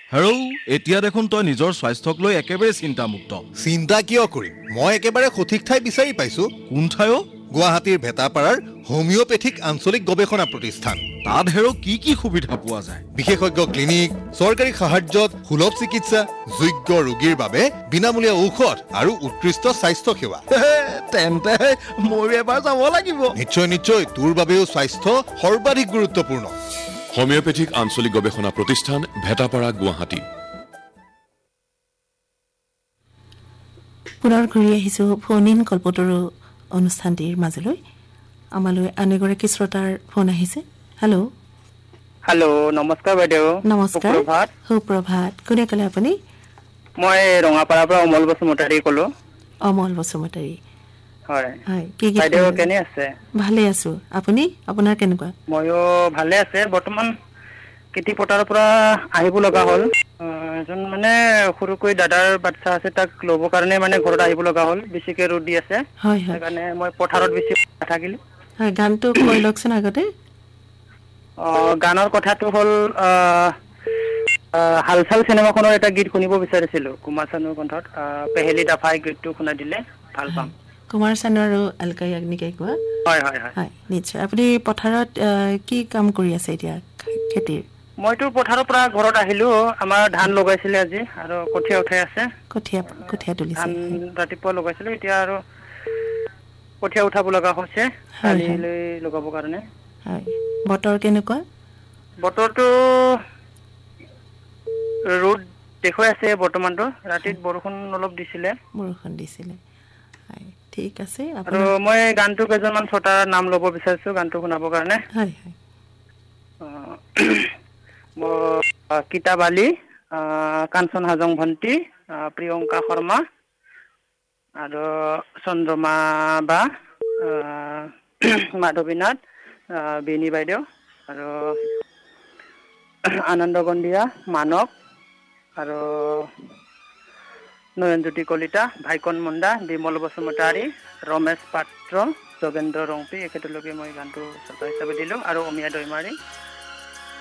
হেৰৌ এতিয়া দেখোন তই নিজৰ স্বাস্থ্যক লৈ একেবাৰে চিন্তামুক্ত। চিন্তা কিয় কৰিম? মই একেবাৰে সঠিক ঠাই বিচাৰি পাইছো। কোন ঠাই? গুৱাহাটীৰ ভেটাপাৰাৰ হোমিওপেথিক আঞ্চলিক গৱেষণা প্ৰতিষ্ঠান। তাত হেৰৌ কি কি সুবিধা পোৱা যায়? বিশেষজ্ঞ ক্লিনিক, চৰকাৰী সাহায্যত সুলভ চিকিৎসা, যোগ্য ৰোগীৰ বাবে বিনামূলীয়া ঔষধ আৰু উৎকৃষ্ট স্বাস্থ্য সেৱা। তেন্তে ময়ো এবাৰ যাব লাগিব। নিশ্চয় নিশ্চয়, তোৰ বাবেও স্বাস্থ্য সৰ্বাধিক গুৰুত্বপূৰ্ণ। হোমিওপেথিক আঞ্চলিক গৱেষণা প্ৰতিষ্ঠান, ভেটাপাৰা, গুৱাহাটী। পুনৰ ঘূৰি আহিছোঁ ফোন ইন কল্পতৰু অনুষ্ঠানটিৰ মাজলৈ। আমালৈ আন এগৰাকী শ্ৰোতাৰ ফোন আহিছে। হেল্ল'। হেল্ল', নমস্কাৰ বাইদেউ। নমস্কাৰ, সুপ্ৰভাত। কোনে ক'লে আপুনি? মই ৰঙাপাৰাৰ পৰা অমল বসুমতাৰী ক'লো। অমল বসুমতাৰী, হয় হয়। বাইদেউ কেনে আছে? ভালে আছো। আপুনি, আপোনাৰ কেনেকুৱা? ময়ো ভালে আছে। বৰ্তমান খেতি পথাৰৰ পৰা আহিব লগা হ'ল। এজন মানে সৰুকৈ দাদাৰ বাচ্চা আছে, তাক ল'বৰ কাৰণে মানে ঘৰত আহিব লগা হ'ল। বেছিকৈ ৰ'দ দি আছে, হয় হয়। সেইকাৰণে মই পথাৰত বেছি নাথাকিলোঁ। হয়, গানটো কৈ লওকচোন আগতে। গানৰ কথাটো হ'ল হালচাল চিনেমাখনৰ এটা গীত শুনিব বিচাৰিছিলোঁ, কুমাৰ চানুৰ কণ্ঠত। পেহেলি দফাই গীতটো শুনাই দিলে ভাল পাম। কুমাৰ চানু আৰু আলকা য়াগনিকে কোৱা। হয় হয় হয় হয়, নিশ্চয়। আপুনি পথাৰত কি কাম কৰি আছে এতিয়া খেতিৰ? মইতো পথাৰৰ পৰা ঘৰত আহিলোঁ। আমাৰ ধান লগাইছিলে আজি আৰু কঠীয়া উঠাই আছে। কঠীয়া তুলিছে। ধান ৰাতিপুৱা লগাইছিলোঁ, এতিয়া আৰু কঠীয়া উঠাব লগা হৈছে কালিলৈ লগাবৰ কাৰণে। হয়, বতৰ কেনেকুৱা? বতৰটো ৰ'দ দেখুৱাই আছে বৰ্তমানটো। ৰাতিত বৰষুণ অলপ দিছিলে। হয়, ঠিক আছে। আৰু মই গানটো কেইজনমান শ্ৰোতাৰ নাম ল'ব বিচাৰিছোঁ গানটো শুনাবৰ কাৰণে। হয় হয়। কিতাপ আলী, কাঞ্চন হাজং ভণ্টি, প্ৰিয়ংকা শৰ্মা আৰু চন্দ্ৰমা বা, মাধৱী নাথ, বেনী বাইদেউ আৰু আনন্দ গন্ধিয়া, মানস আৰু নয়নজ্যোতি কলিতা, ভাইকন মুণ্ডা, বিমল বসুমতাৰী, ৰমেশ পাত্ৰ, যোগেন্দ্ৰ ৰংপি, এখেতলোকে মই গানটো শ্ৰোতা হিচাপে দিলোঁ। আৰু অমিয়া দৈমাৰী।